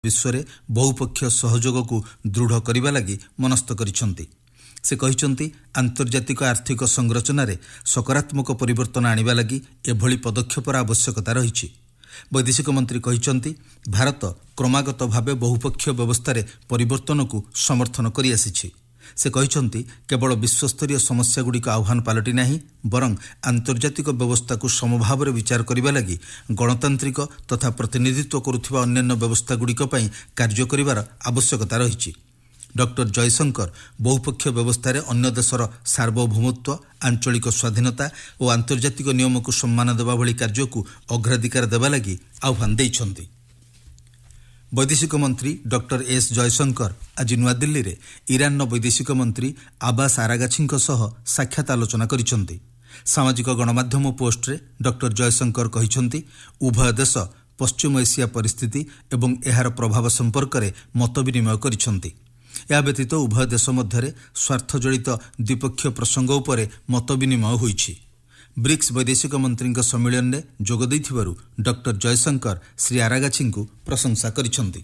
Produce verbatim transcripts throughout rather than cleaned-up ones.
विश्व में बहुपक्षीय सहयोग को दृढ़ करने लगी मनस्थ करिसेंति। से कहिसेंति आंतर्जातिक आर्थिक संरचना रे सकारात्मक परिवर्तन आनिबा लगी एभली पदक्षेपर आवश्यकता रही। वैदेशिक मंत्री कहिसेंति भारत क्रमागत भावे बहुपक्षीय व्यवस्था रे परिवर्तन को समर्थन करि आसिछि। से कहिसेंति केवल विश्वस्तरीय समस्या गुड़िक आह्वान पलटि नाही बरं आंतर्जातिक व्यवस्था को समभाव रे विचार करिबा लगी गणतांत्रिक तथा प्रतिनिधित्व करुथिबा अन्यान्य व्यवस्था गुड़िक पई कार्य करिवार आवश्यकता रही। डॉक्टर जयशंकर बहुपक्षीय व्यवस्था रे अन्य देशर सार्वभौमत्व, आंचलिक स्वाधीनता और आंतर्जातिक नियम को सम्मान देवा भली कार्य को अग्राधिकार देवा लगी आह्वान देइछन्ति। वैदेशिक मंत्री डॉक्टर एस जयशंकर आज नुआदिल्ली रे ईरान वैदेशिक मंत्री आब्बास आरागाछीଙ୍କ सह साक्षात आलोचना करिसेंति। सामाजिक गणमाध्यम पोस्ट रे डॉक्टर जयशंकर कहिसेंति उभय देश पश्चिम एशिया परिस्थिति एवं एहार प्रभाव संपर्क में मत विनिमय करिसेंति। या व्यतीत उभय देश मध्य स्वार्थ जड़ित द्विपक्षीय प्रसंग उपरे मत विनिमय होइछि। ब्रिक्स वैदेशिक मंत्री सम्मेलन में जोग दैथिबारु डॉक्टर जयशंकर श्री आरागाछी को प्रशंसा करिसेंति।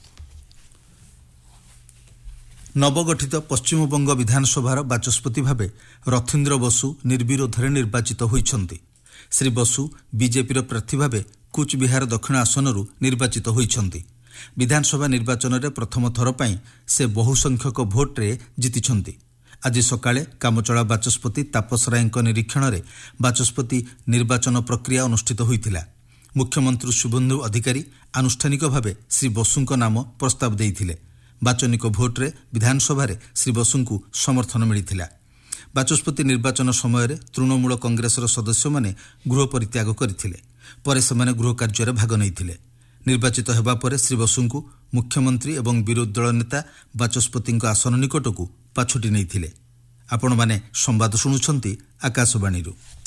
नवगठित पश्चिमबंग विधानसभार बाचस्पति भावे रथीन्द्र बसु निर्विरोध निर्वाचित होइछन्ति। श्री बसु बीजेपी प्रार्थी भावे कूचबिहार दक्षिण आसनरू निर्वाचित होइछन्ति। विधानसभा निर्वाचन में प्रथम थर पर से बहुसंख्यक भोट रे जीतिछन्ति। आज सकाळे कामचला बाचस्पति तापस रायଙ୍କ निरीक्षण में बाचस्पति निर्वाचन प्रक्रिया अनुष्ठित होइथिला। मुख्यमंत्री शुभेन्दु अधिकारी आनुष्ठानिक भावे श्री बसुଙ୍କ नाम प्रस्ताव देइथिले। बाचनिक भोट रे विधानसभा रे श्री बसुଙ୍କୁ समर्थन मिलिथिला। बाचस्पति निर्वाचन समय तृणमूल कांग्रेसर सदस्य माने गृह परित्याग करथिले। परे सेमाने गृह कार्य रे भाग नैथिले। निर्वाचित हेबा परे श्री बसुଙ୍କୁ मुख्यमंत्री एवं विरोधी दल नेता बाचस्पति आसन निकट को पाछुटी नैथिले। आपण माने संवाद शुणुछंती आकाशवाणी।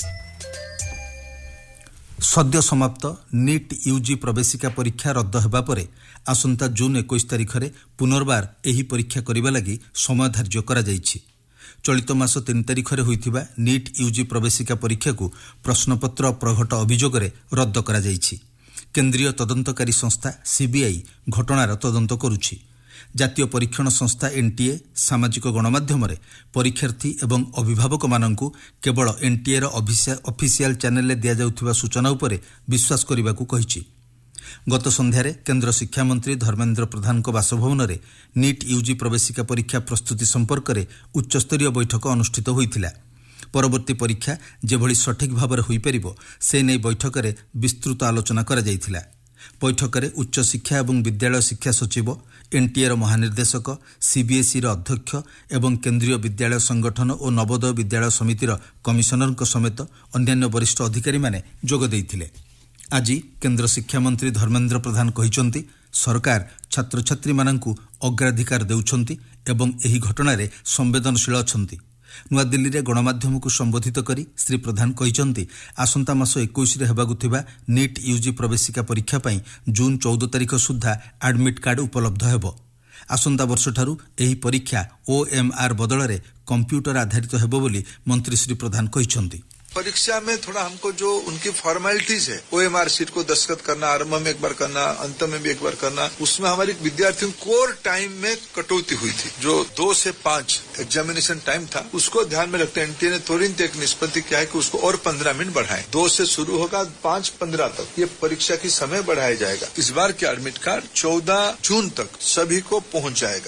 सद्य समाप्त नीट यूजी प्रवेशिका परीक्षा रद्द हेबा परे आसंता जून इक्कीस तारिख रे पुनर्बार एही परीक्षा करिबा लगी समय धार्य करा जायछि। चलित मास तीन तारिख रे होइथिबा नीट यूजी प्रवेशिका परीक्षा को प्रश्नपत्र प्रघट अभियोग रे रद्द करा जायछि। केंद्रीय तदंतकारी संस्था सीबीआई घटनार तदंत करुछि। जातीय परीक्षण संस्था एनटीए सामाजिक गणमाध्यम रे परीक्षार्थी एवं अभिभावक माननकु केवल एनटीए रो ऑफिशियल चैनल रे दिया जाउथिबा सूचना उपरे विश्वास करिबाकू कहिछि। गत संध्यारे केंद्र शिक्षा मंत्री धर्मेंद्र प्रधान को बासभवन रे नीट यूजी प्रवेशिका परीक्षा प्रस्तुति संपर्क में उच्चस्तरीय बैठक अनुष्ठित होइथिला। परवर्ती परीक्षा जेभली सठिक भाव में होई परिबो से नै बैठक में विस्तृत आलोचना करा जायथिला। बैठक में उच्च शिक्षा एवं विद्यालय शिक्षा सचिव, एनटीए महानिर्देशक, सीबीएसई अध्यक्ष एवं केंद्रीय विद्यालय संगठन और नवोदय विद्यालय समितिर कमिशनर समेत अन्यान्य वरिष्ठ अधिकारी माने जोग दैथिले। आज केंद्र शिक्षा मंत्री धर्मेंद्र प्रधान कहिसेंति सरकार छात्र छात्री माननकु अग्राधिकार देउछंती एवं एही घटना रे संवेदनशील अछंती। नुआदिल्ली रे गणमाध्यम को संबोधित करी श्री प्रधान कहिसेंति आसंता मास इक्कीस रे हेबाकु थिबा नीट यूजी प्रवेशिका परीक्षा पई जून चौदह तारिख सुद्धा एडमिट कार्ड उपलब्ध हेबो। आसंता वर्ष ठारू एही परीक्षा ओएमआर बदल रे कंप्यूटर आधारित हेबो बोली मंत्री श्री प्रधान कहिसेंति। परीक्षा में थोड़ा हमको जो उनकी फॉर्मेलिटीज है ओएमआर शीट को दस्तखत करना, आरंभ में एक बार करना, अंत में भी एक बार करना, उसमें हमारे विद्यार्थियों कोर टाइम में कटौती हुई थी। जो दो से पांच एग्जामिनेशन टाइम था उसको ध्यान में रखते एनटीए ने तुरंत एक निष्पत्ति किया है कि उसको और पंद्रह मिनट बढ़ाएं। दो से शुरू होगा पांच पंद्रह तक ये परीक्षा की समय बढ़ाया जाएगा। इस बार के एडमिट कार्ड चौदह जून तक सभी को पहुंच जाएगा।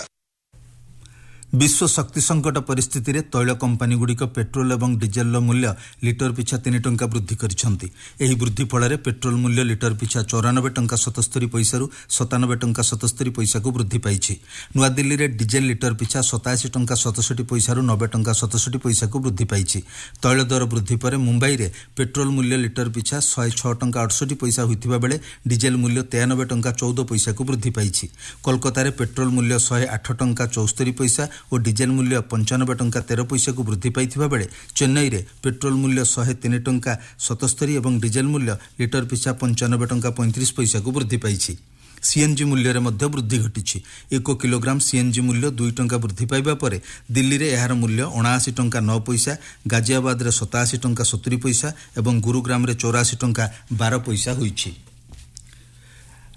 विश्व शक्ति संकट परिस्थिति रे तैल कंपानी गुड़िक पेट्रोल एवं डीजेल मूल्य लिटर पिछा तीन टंका वृद्धि करिसेंति। एही वृद्धि फल पेट्रोल मूल्य लिटर पिछा चौरानबे टंका सतस्तरी पैसा सतानबे टंका सतस्तरी पैसा को वृद्धि पाई। नुआदिल्ली रे डीजेल लिटर पिछा सताशी टंका सतसठी पैसा नबे टंका सतसठी पैसा को वृद्धि पाई। तैल दर वृद्धि पर मुंबई रे पेट्रोल मूल्य लिटर पिछा शहे छह टंका अड़सठी पैसा होइथिबा बेले डीजेल मूल्य तेयानबे टंका चौदह पैसा को वृद्धि पाई। कोलकाता रे पेट्रोल मूल्य शहे आठ टंका चौस्तरी पैसा और डीजेल मूल्य पंचानबे टंका तेरह पैसा को वृद्धि पाइथिबा बेले चेन्नई रे पेट्रोल मूल्य शहे तीन टंका सतस्तरी एवं डीजेल मूल्य लिटर पिछा पंचानबे टंका पैंतीस पैसा को वृद्धि पाइछि। सीएनजी मूल्य रे मध्य वृद्धि घटिछि। एक किलोग्राम सीएनजी मूल्य दुई टंका वृद्धि पाइबा परे दिल्ली रे एहार मूल्य उनासी टंका नौ पैसा, गाजियाबाद रे सतासी टंका सत्तरी पैसा एवं गुरुग्राम रे चौरासी टंका बारह पैसा होइछि।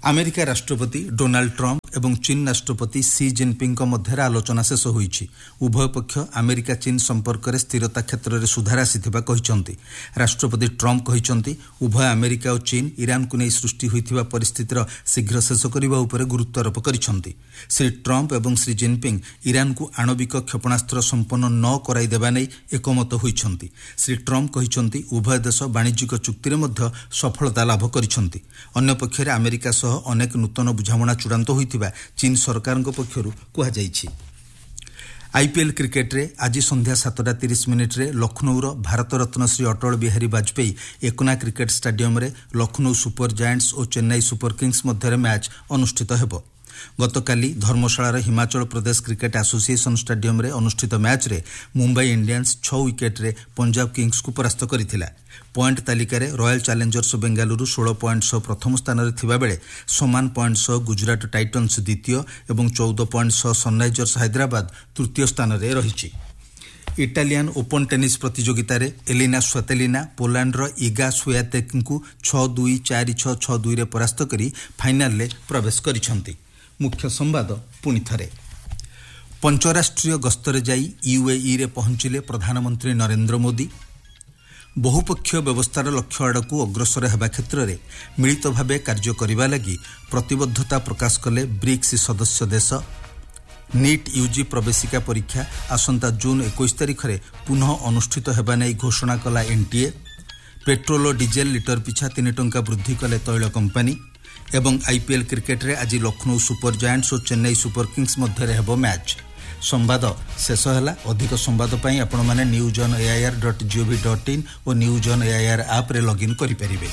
ଆମେରିକା ରାଷ୍ଟ୍ରପତି ଡୋନାଲ୍ଡ ଟ୍ରମ୍ପ ଏବଂ ଚୀନ ରାଷ୍ଟ୍ରପତି ସି ଜିନପିଙ୍ଗଙ୍କ ମଧ୍ୟରେ ଆଲୋଚନା ଶେଷ ହୋଇଛି। ଉଭୟ ପକ୍ଷ ଆମେରିକା ଚୀନ ସମ୍ପର୍କରେ ସ୍ଥିରତା କ୍ଷେତ୍ରରେ ସୁଧାର ଆସିଥିବା କହିଛନ୍ତି। ରାଷ୍ଟ୍ରପତି ଟ୍ରମ୍ପ କହିଛନ୍ତି ଉଭୟ ଆମେରିକା ଓ ଚୀନ ଇରାନକୁ ନେଇ ସୃଷ୍ଟି ହୋଇଥିବା ପରିସ୍ଥିତିର ଶୀଘ୍ର ଶେଷ କରିବା ଉପରେ ଗୁରୁତ୍ୱାରୋପ କରିଛନ୍ତି। ଶ୍ରୀ ଟ୍ରମ୍ପ ଏବଂ ଶ୍ରୀ ଜିନପିଙ୍ଗ ଇରାନକୁ ଆଣବିକ କ୍ଷେପଣାସ୍ତ୍ର ସମ୍ପନ୍ନ ନ କରାଇଦେବା ନେଇ ଏକମତ ହୋଇଛନ୍ତି। ଶ୍ରୀ ଟ୍ରମ୍ପ କହିଛନ୍ତି ଉଭୟ ଦେଶ ବାଣିଜ୍ୟିକ ଚୁକ୍ତିରେ ମଧ୍ୟ ସଫଳତା ଲାଭ କରିଛନ୍ତି। ଅନ୍ୟପକ୍ଷରେ ଆମେରିକା ସହ ଅନେକ ନୂତନ ବୁଝାମଣା ଚୂଡ଼ାନ୍ତ ହୋଇଥିବା ଚୀନ ସରକାରଙ୍କ ପକ୍ଷରୁ କୁହାଯାଇଛି। ଆଇପିଏଲ୍ କ୍ରିକେଟରେ ଆଜି ସନ୍ଧ୍ୟା ସାତଟା ତିରିଶ ମିନିଟ୍ରେ ଲକ୍ଷ୍ନୌର ଭାରତରତ୍ନ ଶ୍ରୀ ଅଟଳ ବିହାରୀ ବାଜପେୟୀ ଏକନା କ୍ରିକେଟ ଷ୍ଟାଡିୟମରେ ଲକ୍ଷ୍ନୌ ସୁପର ଜାଏଣ୍ଟସ୍ ଓ ଚେନ୍ନାଇ ସୁପର କିଙ୍ଗସ୍ ମଧ୍ୟରେ ମ୍ୟାଚ୍ ଅନୁଷ୍ଠିତ ହେବ। ଗତକାଲି ଧର୍ମଶାଳାର ହିମାଚଳ ପ୍ରଦେଶ କ୍ରିକେଟ ଆସୋସିଏସନ ଷ୍ଟାଡିୟମରେ ଅନୁଷ୍ଠିତ ମ୍ୟାଚ୍ରେ ମୁମ୍ବାଇ ଇଣ୍ଡିଆନ୍ସ ଛଅ ୱିକେଟ୍ରେ ପଞ୍ଜାବ କିଙ୍ଗସ୍କୁ ପରାସ୍ତ କରିଥିଲା। ପଏଣ୍ଟ ତାଲିକାରେ ରୟାଲ ଚ୍ୟାଲେଞ୍ଜର୍ସ ବେଙ୍ଗାଲୁରୁ ଷୋହଳ ପଏଣ୍ଟ ସହ ପ୍ରଥମ ସ୍ଥାନରେ ଥିବାବେଳେ ସମାନ ପଏଣ୍ଟ ସହ ଗୁଜରାଟ ଟାଇଟନ୍ସ ଦ୍ୱିତୀୟ ଏବଂ ଚଉଦ ପଏଣ୍ଟ ସହ ସନରାଇଜର୍ସ ହାଇଦ୍ରାବାଦ ତୃତୀୟ ସ୍ଥାନରେ ରହିଛି। ଇଟାଲିଆନ୍ ଓପନ୍ ଟେନିସ୍ ପ୍ରତିଯୋଗିତାରେ ଏଲିନା ସ୍ୱେତେଲିନା ପୋଲାଣ୍ଡର ଇଗା ସ୍ୱିଆତେକଙ୍କୁ ଛଅ ଦୁଇ ଚାରି ଛଅ ଛଅ ଦୁଇରେ ପରାସ୍ତ କରି ଫାଇନାଲରେ ପ୍ରବେଶ କରିଛନ୍ତି। ମୁଖ୍ୟ ସମ୍ବାଦ ପୁଣି ଥରେ। ପଞ୍ଚରାଷ୍ଟ୍ରୀୟ ଗସ୍ତରେ ଯାଇ ୟୁଏଇରେ ପହଞ୍ଚିଲେ ପ୍ରଧାନମନ୍ତ୍ରୀ ନରେନ୍ଦ୍ର ମୋଦି। ବହୁପକ୍ଷୀୟ ବ୍ୟବସ୍ଥାର ଲକ୍ଷ୍ୟ ଆଡ଼କୁ ଅଗ୍ରସର ହେବା କ୍ଷେତ୍ରରେ ମିଳିତ ଭାବେ କାର୍ଯ୍ୟ କରିବା ଲାଗି ପ୍ରତିବଦ୍ଧତା ପ୍ରକାଶ କଲେ ବ୍ରିକ୍ସ ସଦସ୍ୟ ଦେଶ। ନିଟ୍ ୟୁଜି ପ୍ରବେଶିକା ପରୀକ୍ଷା ଆସନ୍ତା ଜୁନ୍ ଏକୋଇଶ ତାରିଖରେ ପୁନଃ ଅନୁଷ୍ଠିତ ହେବା ନେଇ ଘୋଷଣା କଲା ଏନ୍ଟିଏ। ପେଟ୍ରୋଲ ଓ ଡିଜେଲ ଲିଟର ପିଛା ତିନି ଟଙ୍କା ବୃଦ୍ଧି କଲେ ତୈଳ କମ୍ପାନୀ। ଏବଂ ଆଇପିଏଲ୍ କ୍ରିକେଟରେ ଆଜି ଲକ୍ଷ୍ନୌ ସୁପର ଜାଏଣ୍ଟସ୍ ଓ ଚେନ୍ନାଇ ସୁପର କିଙ୍ଗସ୍ ମଧ୍ୟରେ ହେବ ମ୍ୟାଚ୍। ସମ୍ବାଦ ଶେଷ ହେଲା। ଅଧିକ ସମ୍ବାଦ ପାଇଁ ଆପଣମାନେ news on AIR dot GOV dot in O news on AIR ଆପ୍ରେ ଲଗ୍ଇନ୍ କରିପାରିବେ।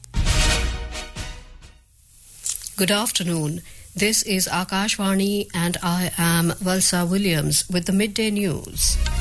Good afternoon. This is Akashvani and I am Valsa Williams with the midday news.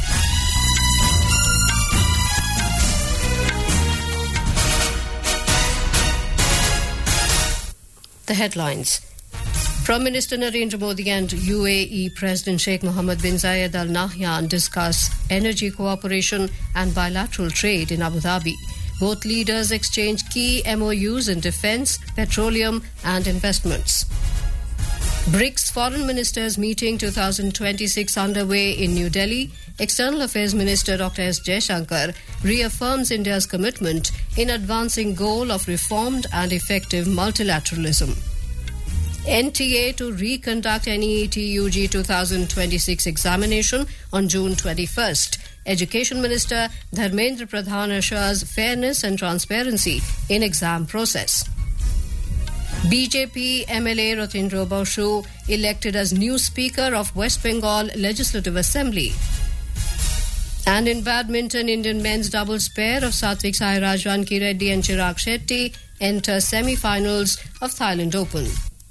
The headlines. Prime Minister Narendra Modi and U A E President Sheikh Mohammed bin Zayed Al Nahyan discuss energy cooperation and bilateral trade in Abu Dhabi. Both leaders exchange key M O Us in defense, petroleum and investments. BRICS Foreign Ministers Meeting twenty twenty-six underway in New Delhi. External Affairs Minister Doctor S. Jaishankar reaffirms India's commitment in advancing goal of reformed and effective multilateralism. N T A to reconduct N E E T U G twenty twenty-six examination on June twenty-first. Education Minister Dharmendra Pradhan assures fairness and transparency in exam process. B J P M L A Ratindra Basu elected as new Speaker of West Bengal Legislative Assembly. And in badminton, Indian men's doubles pair of Satvik Sairaj, Ranki Reddy and Chirag Shetty enter semi-finals of Thailand Open.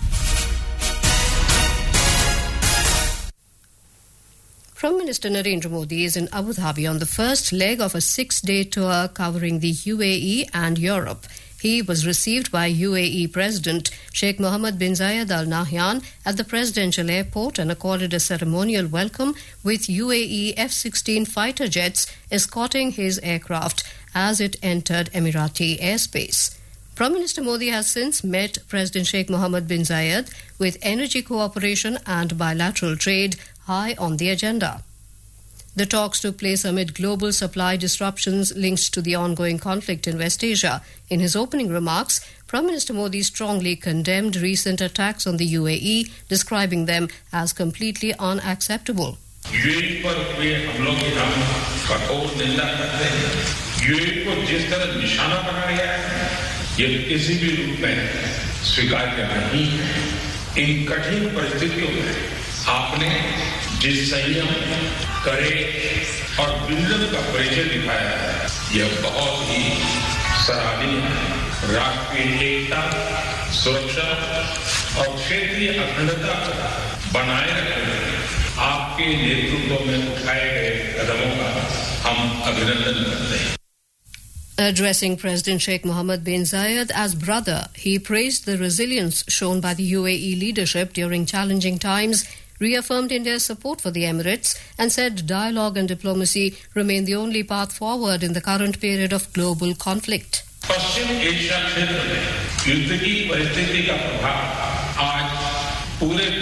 Prime Minister Narendra Modi is in Abu Dhabi on the first leg of a six-day tour covering the U A E and Europe. He was received by U A E President Sheikh Mohammed bin Zayed Al Nahyan at the presidential airport and accorded a ceremonial welcome with U A E F sixteen fighter jets escorting his aircraft as it entered Emirati airspace. Prime Minister Modi has since met President Sheikh Mohammed bin Zayed with energy cooperation and bilateral trade high on the agenda. The talks took place amid global supply disruptions linked to the ongoing conflict in West Asia. In his opening remarks, Prime Minister Modi strongly condemned recent attacks on the U A E, describing them as completely unacceptable. UAE पर हुए हमलों की हम कठोर निंदा करते हैं। UAE को जिस तरह निशाना बनाया गया है, ये किसी भी रूप में स्वीकार्य नहीं है। इन कठिन परिस्थितियों में आपने जिस संयम, कड़े और विजन का परिचय दिखाया है, यह बहुत ही सराहनीय है। राष्ट्रीय एकता, सुरक्षा और क्षेत्रीय अखंडता बनाए रखने में आपके नेतृत्व में उठाए गए कदमों का हम अभिनंदन करते हैं। Addressing President Sheikh Mohammed bin Zayed as brother, he praised the resilience shown by the U A E leadership during challenging times, reaffirmed India's support for the Emirates, and said dialogue and diplomacy remain the only path forward in the current period of global conflict. Paschim Asia क्षेत्र में युद्ध की परिस्थिति का प्रभाव आज पूरे